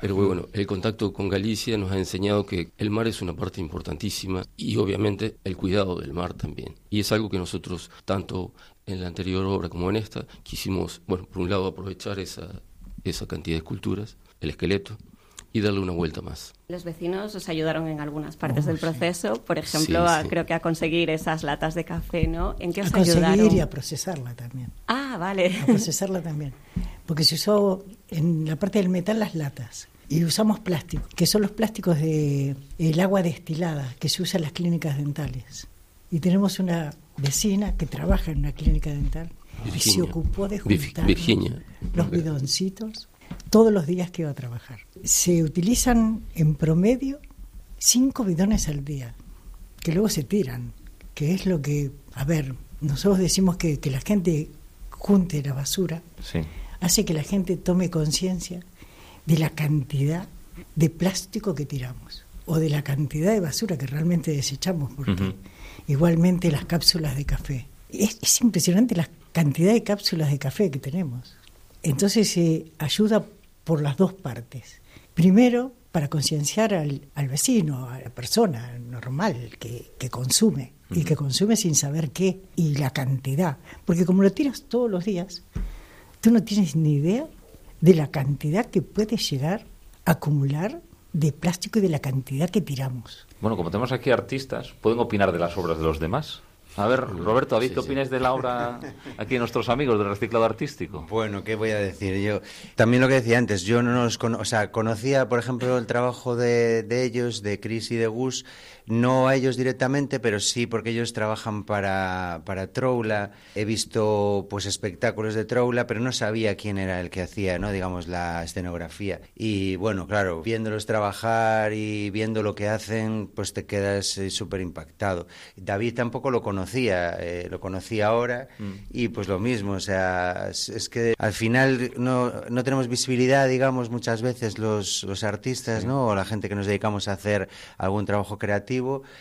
[SPEAKER 2] Pero bueno, el contacto con Galicia nos ha enseñado que el mar es una parte importantísima y obviamente el cuidado del mar también. Y es algo que nosotros, tanto en la anterior obra como en esta, quisimos, bueno, por un lado aprovechar esa, esa cantidad de esculturas, el esqueleto, y darle una vuelta más.
[SPEAKER 3] Los vecinos os ayudaron en algunas partes oh, del proceso, por ejemplo,
[SPEAKER 2] sí,
[SPEAKER 3] a,
[SPEAKER 2] sí.
[SPEAKER 3] creo que a conseguir esas latas de café, ¿no? ¿En qué os
[SPEAKER 6] a conseguir
[SPEAKER 3] ayudaron?
[SPEAKER 6] Y a procesarla también.
[SPEAKER 3] Ah, vale.
[SPEAKER 6] A procesarla también. Porque se usó en la parte del metal las latas. Y usamos plástico, que son los plásticos de el agua destilada que se usa en las clínicas dentales. Y tenemos una vecina que trabaja en una clínica dental Virginia. Y se ocupó de juntar
[SPEAKER 2] Virginia.
[SPEAKER 6] los bidoncitos todos los días que iba a trabajar. Se utilizan en promedio cinco bidones al día, que luego se tiran, que es lo que, a ver, nosotros decimos que, que la gente junte la basura,
[SPEAKER 28] sí.
[SPEAKER 6] hace que la gente tome conciencia de la cantidad de plástico que tiramos o de la cantidad de basura que realmente desechamos, porque uh-huh. igualmente las cápsulas de café. Es, es impresionante la cantidad de cápsulas de café que tenemos. Entonces se eh, ayuda por las dos partes. Primero, para concienciar al, al vecino, a la persona normal que, que consume, uh-huh. y que consume sin saber qué, y la cantidad. Porque como lo tiras todos los días, tú no tienes ni idea de la cantidad que puede llegar a acumular de plástico y de la cantidad que tiramos.
[SPEAKER 28] Bueno, como tenemos aquí artistas, ¿pueden opinar de las obras de los demás? A ver, Roberto, David, sí, ¿qué sí. opinas de la obra aquí de nuestros amigos del reciclado artístico?
[SPEAKER 5] Bueno, ¿qué voy a decir yo? También lo que decía antes, yo no los cono- o sea, conocía, por ejemplo, el trabajo de, de ellos, de Chris y de Gus, no a ellos directamente, pero sí porque ellos trabajan para, para Troula. He visto pues espectáculos de Troula, pero no sabía quién era el que hacía, ¿no? digamos, la escenografía. Y bueno, claro, viéndolos trabajar y viendo lo que hacen, pues te quedas eh, súper impactado. David tampoco lo conocía, eh, lo conocí ahora mm. y pues lo mismo, o sea, es, es que al final no, no tenemos visibilidad, digamos, muchas veces los, los artistas, sí. ¿no? O la gente que nos dedicamos a hacer algún trabajo creativo,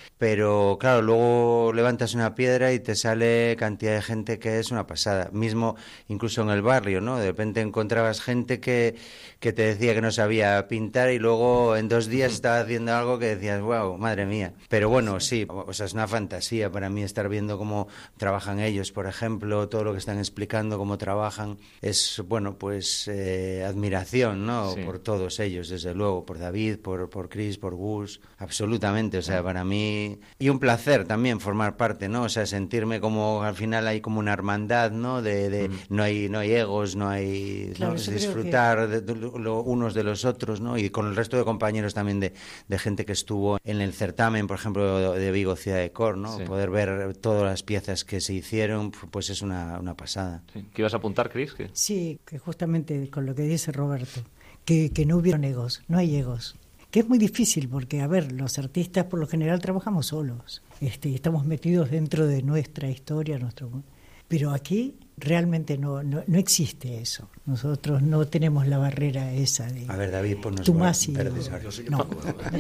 [SPEAKER 5] pero claro, luego levantas una piedra y te sale cantidad de gente que es una pasada, mismo incluso en el barrio, ¿no? De repente encontrabas gente que, que te decía que no sabía pintar y luego en dos días estaba haciendo algo que decías, wow, madre mía. Pero bueno, sí, o sea, es una fantasía para mí estar viendo cómo trabajan ellos, por ejemplo, todo lo que están explicando, cómo trabajan, es, bueno, pues eh, admiración, ¿no? Sí. Por todos ellos, desde luego, por David, por, por Chris, por Gus, absolutamente, o sea, para mí, y un placer también formar parte, ¿no? O sea, sentirme como, al final hay como una hermandad, ¿no? De, de mm. no hay no hay egos, no hay, claro, ¿no? Es disfrutar que... de, de, lo, unos de los otros, ¿no? Y con el resto de compañeros también de, de gente que estuvo en el certamen, por ejemplo, de Vigo Ciudad de Cor, ¿no? Sí. Poder ver todas las piezas que se hicieron, pues es una, una pasada.
[SPEAKER 28] Sí. ¿Qué ibas a apuntar, Chris? ¿Qué?
[SPEAKER 6] Sí, que justamente con lo que dice Roberto, que, que no hubieron egos, no hay egos. Que es muy difícil porque, a ver, los artistas por lo general trabajamos solos, este, estamos metidos dentro de nuestra historia, nuestro, pero aquí realmente no, no, no existe eso. Nosotros no tenemos la barrera esa de...
[SPEAKER 5] A ver, David, ponnos
[SPEAKER 6] verdes. No. no,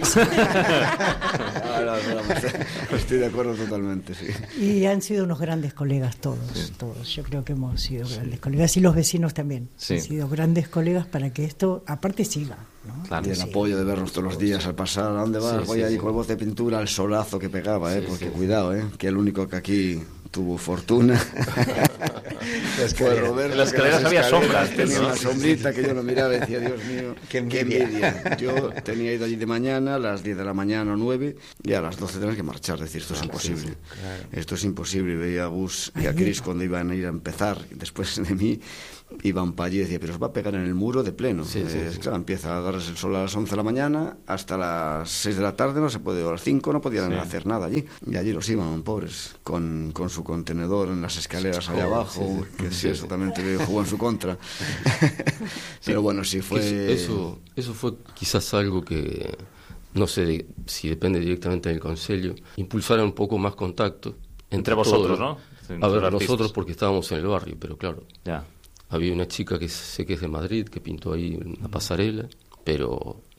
[SPEAKER 4] no, no, estoy de acuerdo totalmente, sí.
[SPEAKER 6] Y han sido unos grandes colegas todos, sí. todos. Yo creo que hemos sido sí. grandes colegas y los vecinos también. Sí. Han sido grandes colegas para que esto, aparte, siga. ¿no?
[SPEAKER 4] Claro, y el sí. apoyo de vernos todos los días al pasar, ¿a dónde vas? Sí, Voy sí, ahí sí. con el bote de pintura, al solazo que pegaba, ¿eh? Sí, porque sí. cuidado, ¿eh? Que el único que aquí tuvo fortuna fue Roberto.
[SPEAKER 28] En las escaleras había sombras.
[SPEAKER 4] Tenía ¿no? una sombrita que yo lo miraba y decía, Dios mío, qué envidia. qué envidia. Yo tenía ido allí de mañana, a las diez de la mañana o nueve, y a las doce tenía que marchar, decir, esto es imposible. Sí, sí, claro. Esto es imposible. Veía a Gus y a Chris cuando iban a ir a empezar, después de mí, iban para allí y decía, pero os va a pegar en el muro de pleno. Sí, sí, eh, sí. Claro, empieza a darles el sol a las once de la mañana, hasta las seis de la tarde no se puede, o a las cinco no podían sí. hacer nada allí. Y allí los iban, pobres, con, con su contenedor en las escaleras allá abajo, sí, sí. que sí, eso también te jugó en su contra. Pero bueno, sí fue...
[SPEAKER 2] Eso, eso fue quizás algo que, no sé si depende directamente del Concello, impulsar un poco más contacto entre,
[SPEAKER 28] entre vosotros,
[SPEAKER 2] todos,
[SPEAKER 28] ¿no?
[SPEAKER 2] A ver, nosotros porque estábamos en el barrio, pero claro...
[SPEAKER 28] Ya.
[SPEAKER 2] Había una chica que sé que es de Madrid, que pintó ahí una pasarela, pero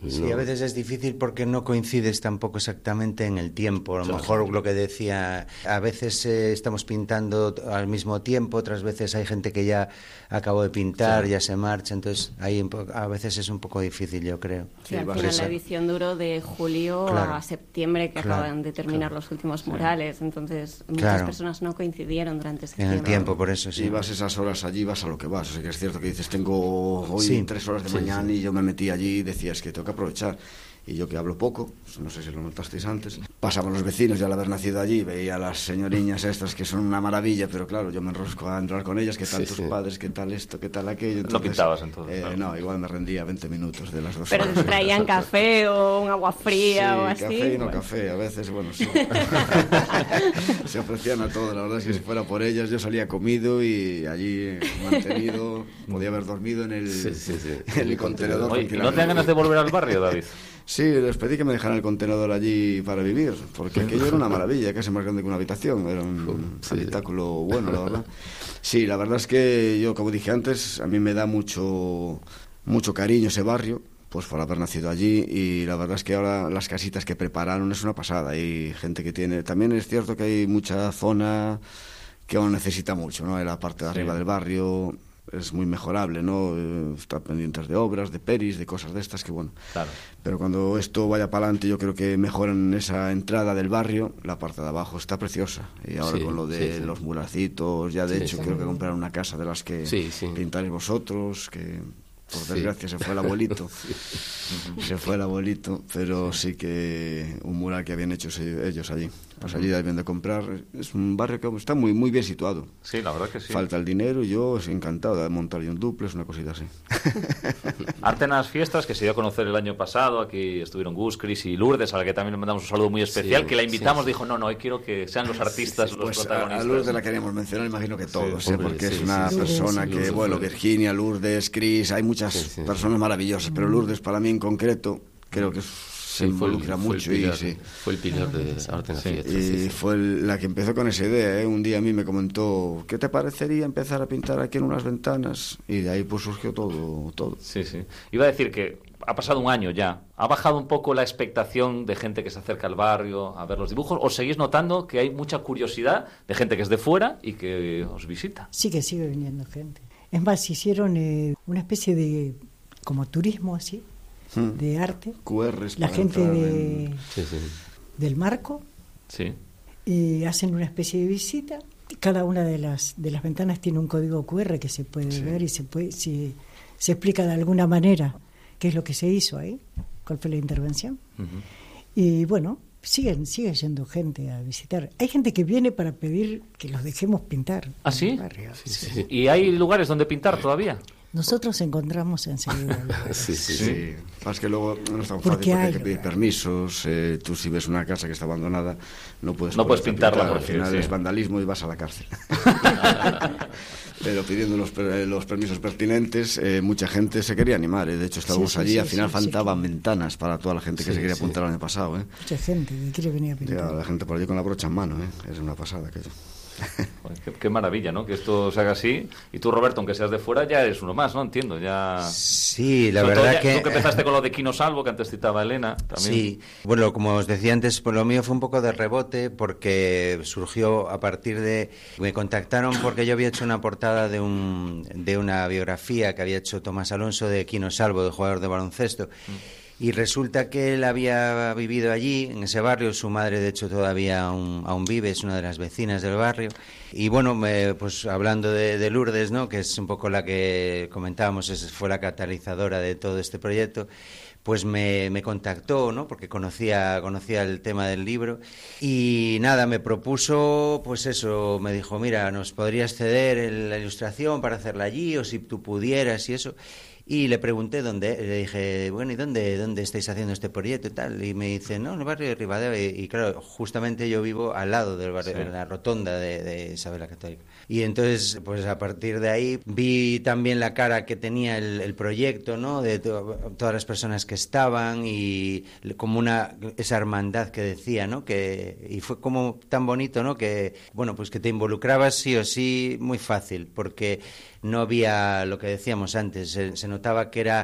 [SPEAKER 5] Sí,
[SPEAKER 2] no.
[SPEAKER 5] a veces es difícil porque no coincides tampoco exactamente en el tiempo. A lo
[SPEAKER 2] Claro.
[SPEAKER 5] mejor lo que decía, a veces eh, estamos pintando al mismo tiempo, otras veces hay gente que ya acabó de pintar,
[SPEAKER 2] Claro.
[SPEAKER 5] ya se marcha, entonces ahí un po- a veces es un poco difícil, yo creo.
[SPEAKER 3] Sí, al final la edición duró de julio
[SPEAKER 5] Claro.
[SPEAKER 3] a septiembre, que
[SPEAKER 5] Claro,
[SPEAKER 3] acaban de terminar
[SPEAKER 5] claro.
[SPEAKER 3] los últimos murales, entonces muchas
[SPEAKER 5] Claro.
[SPEAKER 3] personas no coincidieron durante ese
[SPEAKER 5] En el
[SPEAKER 3] tiempo.
[SPEAKER 5] tiempo, por eso sí.
[SPEAKER 4] Y vas esas horas allí, vas a lo que vas. O sea, que es cierto que dices, tengo hoy
[SPEAKER 5] Sí.
[SPEAKER 4] tres horas de
[SPEAKER 5] Sí,
[SPEAKER 4] mañana
[SPEAKER 5] sí.
[SPEAKER 4] y yo me metí allí y decía, es que tengo que aprovechar. Y yo que hablo poco, pues no sé si lo notasteis antes, pasaban los vecinos, ya al haber nacido allí, veía a las señoriñas estas que son una maravilla, pero claro, yo me enrosco a entrar con ellas, qué tal
[SPEAKER 2] Sí,
[SPEAKER 4] tus
[SPEAKER 2] sí.
[SPEAKER 4] padres, qué tal esto, qué tal aquello.
[SPEAKER 28] No
[SPEAKER 4] Entonces,
[SPEAKER 28] pintabas entonces,
[SPEAKER 4] eh,
[SPEAKER 28] claro.
[SPEAKER 4] No, igual me rendía veinte minutos de las dos
[SPEAKER 3] Pero
[SPEAKER 4] horas.
[SPEAKER 3] te traían café o un agua fría
[SPEAKER 4] Sí,
[SPEAKER 3] o así.
[SPEAKER 4] café y no
[SPEAKER 3] Bueno.
[SPEAKER 4] café, a veces, bueno, sí. Se ofrecían a todo, la verdad es que si fuera por ellas yo salía comido y allí mantenido, podía haber dormido en el,
[SPEAKER 2] Sí, sí, sí.
[SPEAKER 4] en el contenedor.
[SPEAKER 28] Oye, ¿y no te dan
[SPEAKER 4] tranquilamente.
[SPEAKER 28] ganas de volver al barrio, David?
[SPEAKER 4] Sí, les pedí que me dejaran el contenedor allí para vivir, porque aquello era una maravilla, casi más grande que una habitación, era un habitáculo bueno, la verdad. Sí, la verdad es que yo, como dije antes, a mí me da mucho, mucho cariño ese barrio, pues por haber nacido allí, y la verdad es que ahora las casitas que prepararon es una pasada. Hay gente que tiene, también es cierto que hay mucha zona que aún necesita mucho, ¿no? En la parte de arriba
[SPEAKER 28] Sí.
[SPEAKER 4] del barrio es muy mejorable, ¿no? Eh, Estar pendientes de obras, de peris, de cosas de estas que, bueno.
[SPEAKER 28] Claro.
[SPEAKER 4] Pero cuando esto vaya para adelante, yo creo que mejoran esa entrada del barrio, la parte de abajo está preciosa. Y ahora
[SPEAKER 2] Sí,
[SPEAKER 4] con lo de
[SPEAKER 2] sí, sí.
[SPEAKER 4] los muralcitos, ya de
[SPEAKER 2] Sí,
[SPEAKER 4] hecho
[SPEAKER 2] sí.
[SPEAKER 4] creo que compraron una casa de las que
[SPEAKER 2] Sí, sí.
[SPEAKER 4] pintaréis vosotros, que por
[SPEAKER 2] Sí.
[SPEAKER 4] desgracia se fue el abuelito. Se fue el abuelito, pero sí que un mural que habían hecho se- ellos allí. Pues allí deben de comprar. Es un barrio que está muy muy bien situado.
[SPEAKER 28] Sí, la verdad que sí.
[SPEAKER 4] Falta el dinero y yo estoy encantado de montar yo un duplex, una cosita así.
[SPEAKER 28] Artenas Fiestas, que se dio a conocer el año pasado, aquí estuvieron Gus, Chris y Lourdes, a la que también le mandamos un saludo muy especial,
[SPEAKER 2] Sí,
[SPEAKER 28] que la invitamos,
[SPEAKER 2] sí.
[SPEAKER 28] dijo, no, no, hoy quiero que sean los artistas los
[SPEAKER 4] Pues a,
[SPEAKER 28] protagonistas.
[SPEAKER 4] a Lourdes la queríamos mencionar, imagino que todos,
[SPEAKER 2] Sí,
[SPEAKER 4] ¿eh?
[SPEAKER 2] hombre,
[SPEAKER 4] porque
[SPEAKER 2] sí,
[SPEAKER 4] es una
[SPEAKER 2] sí, sí.
[SPEAKER 4] persona
[SPEAKER 2] Sí,
[SPEAKER 4] que,
[SPEAKER 2] Lourdes
[SPEAKER 4] bueno,
[SPEAKER 2] fue-
[SPEAKER 4] Virginia, Lourdes, Chris, hay muchas
[SPEAKER 2] Sí, sí.
[SPEAKER 4] personas maravillosas, pero Lourdes para mí en concreto creo que se
[SPEAKER 2] Sí, fue el-
[SPEAKER 4] involucra
[SPEAKER 2] fue el
[SPEAKER 4] mucho
[SPEAKER 2] pilar,
[SPEAKER 4] y sí.
[SPEAKER 2] fue el pilar de Arte en la Fiesta.
[SPEAKER 4] Y
[SPEAKER 2] sí, sí.
[SPEAKER 4] fue el- la que empezó con esa idea, ¿eh? Un día a mí me comentó, ¿qué te parecería empezar a pintar aquí en unas ventanas? Y de ahí pues surgió todo, todo.
[SPEAKER 28] Sí, sí. Iba a decir que ha pasado un año ya. ¿Ha bajado un poco la expectación de gente que se acerca al barrio a ver los dibujos? ¿O seguís notando que hay mucha curiosidad de gente que es de fuera y que os visita?
[SPEAKER 6] Sí que sigue viniendo gente. Es más, hicieron eh, una especie de como turismo así,
[SPEAKER 4] Hmm.
[SPEAKER 6] de arte.
[SPEAKER 4] Q Rs
[SPEAKER 6] La
[SPEAKER 4] para
[SPEAKER 6] gente
[SPEAKER 4] entrar
[SPEAKER 6] de,
[SPEAKER 4] en-
[SPEAKER 2] Sí, sí.
[SPEAKER 6] del marco
[SPEAKER 28] Sí.
[SPEAKER 6] y hacen una especie de visita. Cada una de las de las ventanas tiene un código Q R que se puede ver y se puede si, se explica de alguna manera qué es lo que se hizo ahí, cuál fue la intervención. Y bueno, siguen sigue yendo gente a visitar. Hay gente que viene para pedir que los dejemos pintar.
[SPEAKER 28] ¿Ah, sí?
[SPEAKER 6] en el barrio. Sí.
[SPEAKER 28] ¿Y hay lugares donde pintar todavía?
[SPEAKER 6] Nosotros encontramos enseguida.
[SPEAKER 2] Sí, sí,
[SPEAKER 4] Sí,
[SPEAKER 2] sí.
[SPEAKER 4] más que luego no es tan
[SPEAKER 6] Porque
[SPEAKER 4] fácil porque hay
[SPEAKER 6] hay
[SPEAKER 4] que pedir permisos. Eh, tú si ves una casa que está abandonada no puedes
[SPEAKER 28] No puedes
[SPEAKER 4] ponerte a
[SPEAKER 28] pintarla
[SPEAKER 4] pintar,
[SPEAKER 28] porque,
[SPEAKER 4] al final
[SPEAKER 28] sí.
[SPEAKER 4] es vandalismo y vas a la cárcel. Pero pidiendo los, per- los permisos pertinentes, eh, mucha gente se quería animar. eh. De hecho, estábamos
[SPEAKER 6] Sí, sí,
[SPEAKER 4] allí,
[SPEAKER 6] sí,
[SPEAKER 4] al final
[SPEAKER 6] sí, sí,
[SPEAKER 4] faltaban ventanas para toda la gente que
[SPEAKER 2] Sí,
[SPEAKER 4] se quería
[SPEAKER 2] sí.
[SPEAKER 4] apuntar el año pasado. ¿eh?
[SPEAKER 6] Mucha gente que quiere venir a
[SPEAKER 4] Ya,
[SPEAKER 6] pintar.
[SPEAKER 4] la gente por allí con la brocha en mano. ¿eh? Es una pasada aquello.
[SPEAKER 28] Joder, Qué, qué maravilla, ¿no? Que esto se haga así. Y tú, Roberto, aunque seas de fuera, ya eres uno más, ¿no? Entiendo, ya...
[SPEAKER 5] Sí, la
[SPEAKER 28] Sobre todo
[SPEAKER 5] verdad
[SPEAKER 28] ya-
[SPEAKER 5] que...
[SPEAKER 28] Tú que empezaste con lo de Quino Salvo, que antes citaba Elena, también.
[SPEAKER 5] Sí, bueno, como os decía antes, pues lo mío fue un poco de rebote porque surgió a partir de... Me contactaron porque yo había hecho una portada de, un, de una biografía que había hecho Tomás Alonso de Quino Salvo, de jugador de baloncesto. Y resulta que él había vivido allí, en ese barrio, su madre de hecho todavía aún, aún vive, es una de las vecinas del barrio. Y bueno, me, pues hablando de, de Lourdes, ¿no? Que es un poco la que comentábamos, es, fue la catalizadora de todo este proyecto, pues me, me contactó, ¿no? Porque conocía, conocía el tema del libro. Y nada, me propuso, pues eso, me dijo, mira, nos podrías ceder el- la ilustración para hacerla allí, o si tú pudieras y eso. Y le pregunté dónde, le dije, bueno, ¿y dónde, dónde estáis haciendo este proyecto y tal? Y me dice, no, en el barrio de Ribadeo. Y, y claro, justamente yo vivo al lado del barrio,
[SPEAKER 28] Sí.
[SPEAKER 5] en la rotonda de, de Isabel la Católica. Y entonces, pues a partir de ahí, vi también la cara que tenía el, el proyecto, ¿no? De to- todas las personas que estaban y como una, esa hermandad que decía, ¿no? Que, y fue como tan bonito, ¿no? Que, bueno, pues que te involucrabas sí o sí muy fácil, porque no había lo que decíamos antes, se, se notaba que era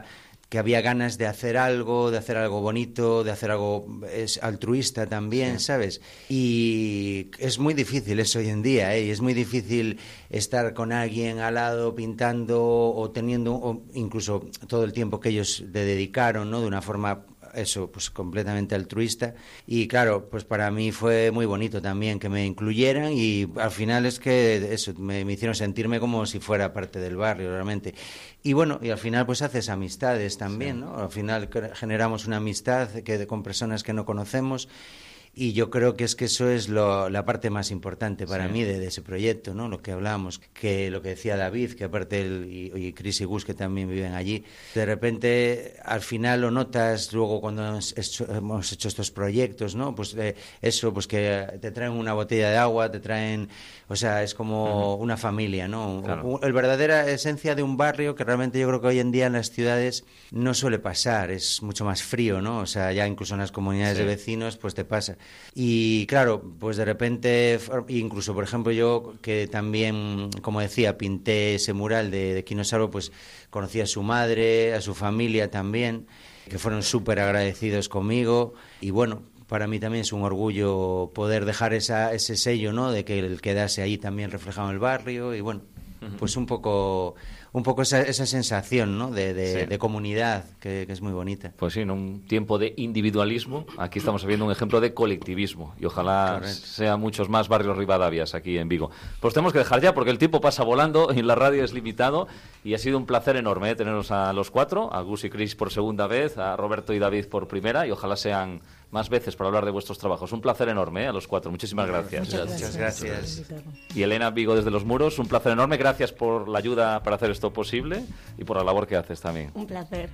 [SPEAKER 5] que había ganas de hacer algo, de hacer algo bonito, de hacer algo es altruista también, sí. ¿sabes? Y es muy difícil eso hoy en día, ¿eh? Y es muy difícil estar con alguien al lado pintando o teniendo, o incluso todo el tiempo que ellos le dedicaron, ¿no? De una forma, eso, pues completamente altruista. Y claro, pues para mí fue muy bonito también que me incluyeran, y al final es que eso, me, me hicieron sentirme como si fuera parte del barrio realmente. Y bueno, y al final pues haces amistades también, sí. ¿no? Al final generamos una amistad que con personas que no conocemos. Y yo creo que es que eso es lo, la parte más importante para sí. mí de, de ese proyecto, ¿no? Lo que hablábamos, que lo que decía David, que aparte él y, y Chris y Gus, que también viven allí, de repente al final lo notas luego cuando hemos hecho, hemos hecho estos proyectos, ¿no? Pues eh, eso, pues que te traen una botella de agua, te traen, o sea, es como uh-huh. una familia, ¿no? Claro. El verdadera esencia de un barrio que realmente yo creo que hoy en día en las ciudades no suele pasar, es mucho más frío, ¿no? O sea, ya incluso en las comunidades sí. de vecinos pues te pasa. Y claro, pues de repente, incluso por ejemplo yo que también, como decía, pinté ese mural de, de Quino Salvo, pues conocí a su madre, a su familia también, que fueron súper agradecidos conmigo. Y bueno, para mí también es un orgullo poder dejar esa, ese sello, ¿no? De que él quedase ahí también reflejado en el barrio. Y bueno, pues un poco... un poco esa, esa sensación, ¿no? de, de, sí. de comunidad, que, que es muy bonita.
[SPEAKER 28] Pues sí, en un tiempo de individualismo, aquí estamos viendo un ejemplo de colectivismo, y ojalá Correcto. sean muchos más barrios Rivadavias aquí en Vigo. Pues tenemos que dejar ya, porque el tiempo pasa volando y la radio es limitado, y ha sido un placer enorme, ¿eh? tenernos a los cuatro, a Gus y Chris por segunda vez, a Roberto y David por primera, y ojalá sean más veces para hablar de vuestros trabajos. Un placer enorme, ¿eh? A los cuatro. Muchísimas gracias.
[SPEAKER 5] Muchas gracias. Muchas gracias.
[SPEAKER 28] Y Elena Vigo desde Los Muros, un placer enorme. Gracias por la ayuda para hacer esto posible y por la labor que haces también.
[SPEAKER 3] Un placer.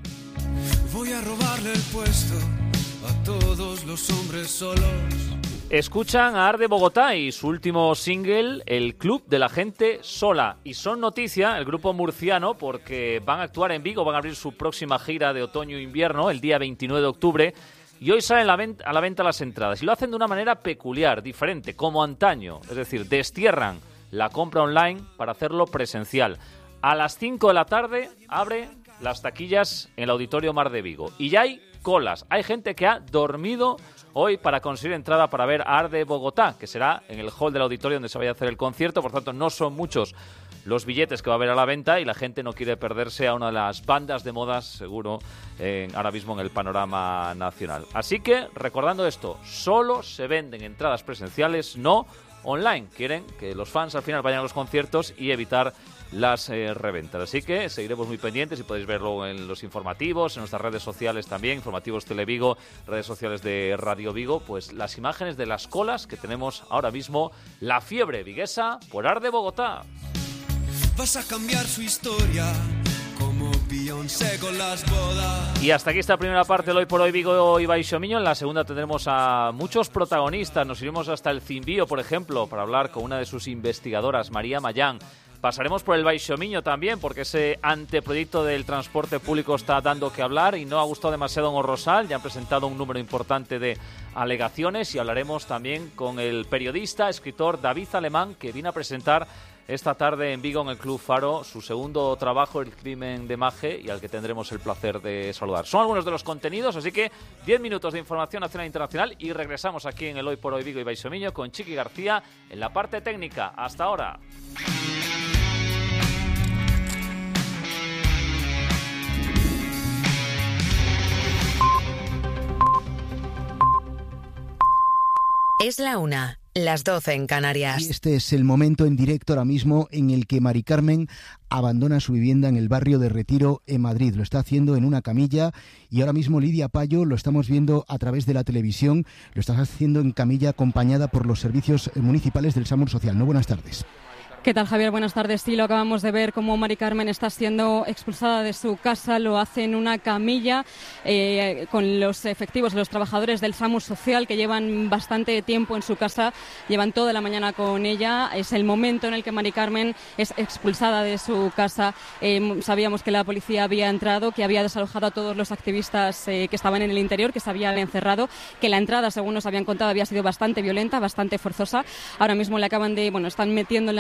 [SPEAKER 7] Voy a robarle el puesto a todos los hombres solos.
[SPEAKER 28] Escuchan a Arde Bogotá y su último single, El Club de la Gente Sola. Y son noticia el grupo murciano porque van a actuar en Vigo, van a abrir su próxima gira de otoño-invierno el día veintinueve de octubre. Y hoy salen a la, venta, a la venta las entradas. Y lo hacen de una manera peculiar, diferente, como antaño. Es decir, destierran la compra online para hacerlo presencial. A las cinco de la tarde abre las taquillas en el Auditorio Mar de Vigo. Y ya hay colas. Hay gente que ha dormido hoy para conseguir entrada para ver a Arde Bogotá, que será en el hall del auditorio donde se vaya a hacer el concierto. Por tanto, no son muchos los billetes que va a haber a la venta y la gente no quiere perderse a una de las bandas de modas, seguro, eh, ahora mismo en el panorama nacional. Así que, recordando esto, solo se venden entradas presenciales, no online. Quieren que los fans al final vayan a los conciertos y evitar las eh, reventas. Así que seguiremos muy pendientes y podéis verlo en los informativos, en nuestras redes sociales también, informativos Televigo, redes sociales de Radio Vigo, pues las imágenes de las colas que tenemos ahora mismo, la fiebre viguesa por Arde Bogotá.
[SPEAKER 7] Vas a cambiar su historia como Beyoncé con las bodas.
[SPEAKER 28] Y hasta aquí esta primera parte del Hoy por Hoy Vigo y Baixo Miño. En la segunda tendremos a muchos protagonistas. Nos iremos hasta el Cimbío, por ejemplo, para hablar con una de sus investigadoras, María Mayán. Pasaremos por el Baixo Miño también, porque ese anteproyecto del transporte público está dando que hablar y no ha gustado demasiado en Orrosal. Ya han presentado un número importante de alegaciones y hablaremos también con el periodista, escritor David Alemán, que viene a presentar esta tarde en Vigo, en el Club Faro, su segundo trabajo, El crimen de Maje, y al que tendremos el placer de saludar. Son algunos de los contenidos, así que diez minutos de información nacional e internacional y regresamos aquí en el Hoy por Hoy Vigo y Baixo Miño con Chiqui García en la parte técnica. Hasta ahora.
[SPEAKER 8] Es la una, las doce en Canarias.
[SPEAKER 9] Y este es el momento en directo ahora mismo en el que Mari Carmen abandona su vivienda en el barrio de Retiro, en Madrid. Lo está haciendo en una camilla y ahora mismo Lidia Payo, lo estamos viendo a través de la televisión, lo está haciendo en camilla acompañada por los servicios municipales del SAMUR Social. No, buenas tardes.
[SPEAKER 11] ¿Qué tal, Javier? Buenas tardes. Sí, lo acabamos de ver cómo Mari Carmen está siendo expulsada de su casa. Lo hace en una camilla eh, con los efectivos, los trabajadores del SAMUR Social que llevan bastante tiempo en su casa, llevan toda la mañana con ella. Es el momento en el que Mari Carmen es expulsada de su casa. Eh, sabíamos que la policía había entrado, que había desalojado a todos los activistas eh, que estaban en el interior, que se habían encerrado, que la entrada, según nos habían contado, había sido bastante violenta, bastante forzosa. Ahora mismo le acaban de, bueno, están metiendo en la